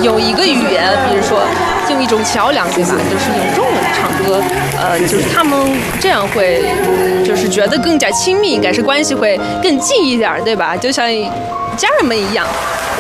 用一个语言，比如说用一种桥梁，对吧？就是用中文唱歌，就是他们这样会，就是觉得更加亲密，应该是关系会更近一点，对吧？就像家人们一样。